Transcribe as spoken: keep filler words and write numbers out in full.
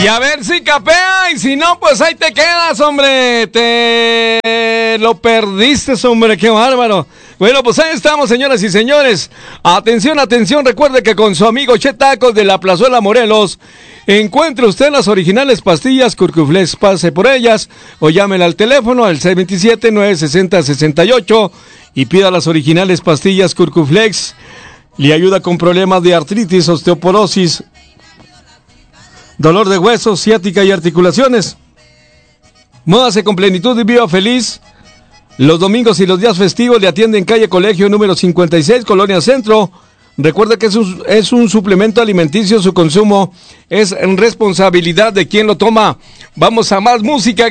Y a ver si capea, y si no, pues ahí te quedas, hombre. Te lo perdiste, hombre, qué bárbaro. Bueno, pues ahí estamos, señoras y señores. Atención, atención, recuerde que con su amigo Che Tacos de la Plazuela Morelos, encuentre usted las originales pastillas Curcuflex. Pase por ellas o llámela al teléfono al seis dos siete, nueve seis cero, seis ocho y pida las originales pastillas Curcuflex. Le ayuda con problemas de artritis, osteoporosis, dolor de huesos, ciática y articulaciones. Módase con plenitud y viva feliz. Los domingos y los días festivos le atienden calle Colegio número cincuenta y seis, Colonia Centro. Recuerde que es un, es un suplemento alimenticio, su consumo es en responsabilidad de quien lo toma. Vamos a más música.